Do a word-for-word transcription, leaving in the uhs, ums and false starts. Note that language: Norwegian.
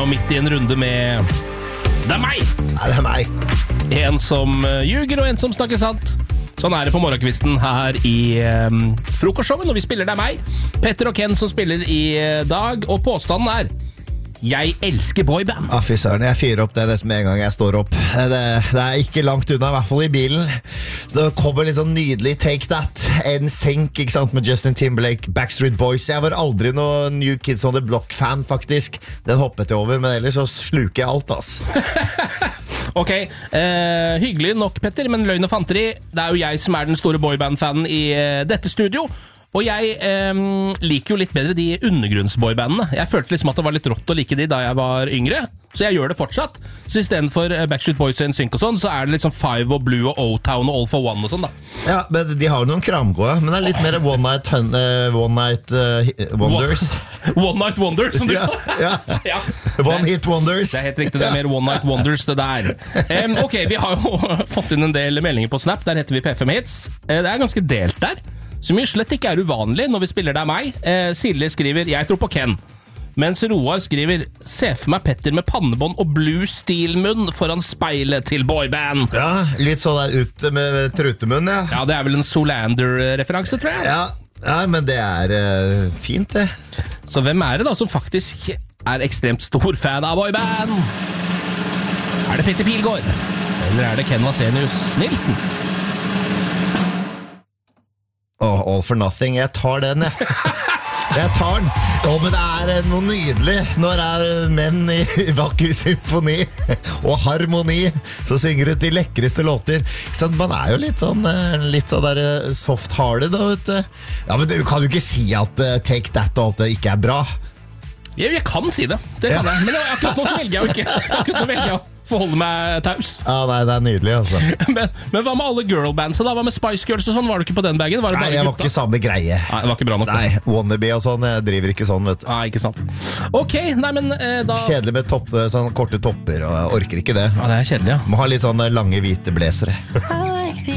jo midt i en runde med Det er meg! Ja, det er meg. En som ljuger og en som snakker sant. Sånn er det på morgenkvisten her i um, frokostshowet når vi spiller Det er meg. Petter og Ken som spiller i dag, og påstanden er jeg elsker boyband. Ah, fy søren, jeg fyrer opp det nesten med en gang jeg står opp. Det, det er ikke langt unna, i hvert fall i bilen. Så det kommer litt sånn nydelig Take That, en senk, ikke sant, med Justin Timberlake, Backstreet Boys. Jeg var aldri noe New Kids on the Block-fan, faktisk. Den hoppet jeg over, men ellers så sluker jeg alt, altså. Ok, eh, hyggelig nok, Petter, men løgn og fanteri. Det er jo jeg som er den store boyband-fanen i eh, dette studio. Og jeg eh, liker jo litt bedre de undergrunnsboybandene. Jeg følte liksom at det var litt rått å like de da jeg var yngre, så jeg gjør det fortsatt. Så i stedet for Backstreet Boys og N Sync og sånn, så er det liksom Five og Blue og O-Town og All for One og sånn da. Ja, men de har jo noen kramgående, men det er litt mer One Night, uh, one night uh, Wonders. One Night Wonders, som du ja, ja. ja. One Hit Wonders. Det er helt riktig, det er mer One Night Wonders det der. Um, ok, vi har jo fått inn en del meldinger på Snap, der heter vi P fem Hits. Uh, det er ganske delt der, som jo slett ikke er uvanlig når vi spiller Det er meg. Uh, Silje skriver, jeg tror på Ken. Mens Roar skriver, se for meg Petter med pannebånd og blue steel-munn foran speilet til boyband. Ja, litt sånn der ute med trutemunn, ja. Ja, det er vel en Zoolander-referanse, tror jeg. Ja, ja, men det er uh, fint det. Så hvem er det da som faktisk er ekstremt stor fan av boyband? Er det Petter Pilgaard? Eller er det Ken Vasenius Nilsen? Oh, all for nothing, jeg tar den, jeg. Jeg tar den. Å, men det er noe nydelig når det er menn i vakker symfoni og harmoni så synger ut de lekreste låter. Så man er jo litt sånn, litt sånn der soft-hearted da, vet du. Ja, men du kan jo ikke si at uh, Take That og alt det ikke er bra. Jeg, jeg kan si det, det kan Ja. jeg. Men akkurat nå så velger jeg jo ikke. Akkurat nå velger jeg å forholde meg taus. Ja, nei, det er nydelig, altså. Men, men hva med alle girlbandsa da? Hva med Spice Girls og sånn? Var du ikke på den bagen? Var det Nei, bare jeg var gutta? ikke samme greie. Nei, det var ikke bra nok. Nei, wannabe og sånn, jeg driver ikke sånn, vet du. Nei, ikke sant. Ok, nei, men eh, da... Kjedelig med topp, sånn korte topper, og jeg orker ikke det. Ja, det er kjedelig, ja. Må ha litt sånn lange hvite blesere.